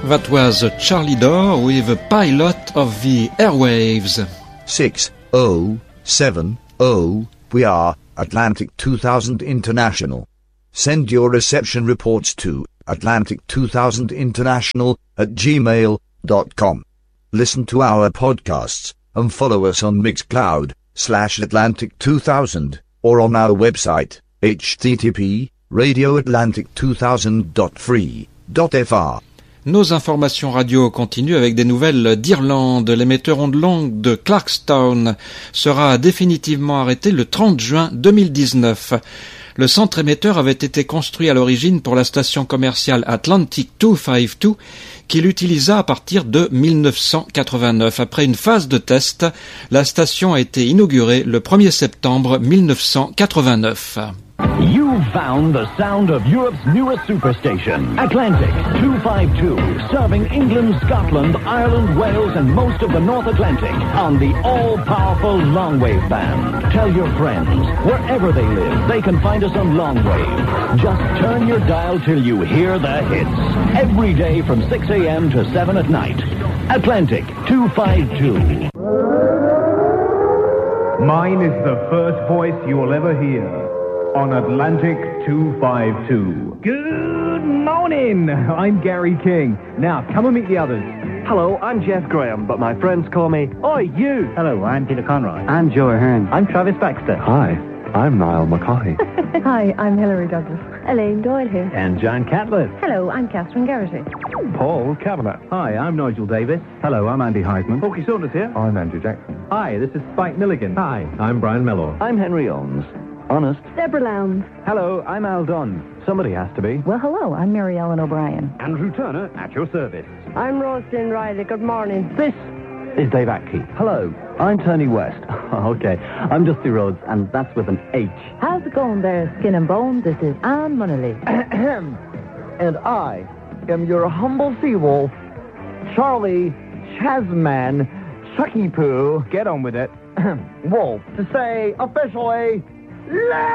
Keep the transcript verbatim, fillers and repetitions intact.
That was Charlie Dore with Pilot of the Airwaves. six oh seven oh, we are Atlantic two thousand International. Send your reception reports to Atlantic two thousand International at gmail dot com. Listen to our podcasts and follow us on Mixcloud slash Atlantic two thousand or on our website h t t p radio atlantic two thousand dot free dot f r. Nos informations radio continuent avec des nouvelles d'Irlande. L'émetteur onde longue de Clarkstown sera définitivement arrêté le trente juin deux mille dix-neuf. Le centre émetteur avait été construit à l'origine pour la station commerciale Atlantic deux cent cinquante-deux qu'il utilisa à partir de mille neuf cent quatre-vingt-neuf. Après une phase de test, la station a été inaugurée le premier septembre mille neuf cent quatre-vingt-neuf. You found the sound of Europe's newest superstation, Atlantic two fifty-two, serving England, Scotland, Ireland, Wales, and most of the North Atlantic on the all-powerful Longwave band. Tell your friends, wherever they live, they can find us on Longwave. Just turn your dial till you hear the hits. Every day from six a.m. to seven at night. Atlantic two fifty-two. Mine is the first voice you will ever hear. On Atlantic two fifty-two. Good morning! I'm Gary King. Now, come and meet the others. Hello, I'm Jeff Graham, but my friends call me Oi, you! Hello, I'm Peter Conroy. I'm Joe Ahern. I'm Travis Baxter. Hi, I'm Niall McCaughey. Hi, I'm Hilary Douglas. Elaine Doyle here. And John Catlett. Hello, I'm Catherine Garrity. Paul Kavanagh. Hi, I'm Nigel Davis. Hello, I'm Andy Heisman. Pokey Saunders here. I'm Andrew Jackson. Hi, this is Spike Milligan. Hi, I'm Brian Mello. I'm Henry Owens. Honest. Deborah Lowndes. Hello, I'm Al Dunn. Somebody has to be. Well, hello, I'm Mary Ellen O'Brien. Andrew Turner, at your service. I'm Roslyn Riley. Good morning. This is Dave Atke. Hello, I'm Tony West. Okay, I'm Dusty Rhodes, and that's with an H. How's it going there, Skin and Bone? This is Anne Munnelly. And I am your humble sea-wolf, Charlie Chasman Chucky Poo. Get on with it. Wolf, to say officially,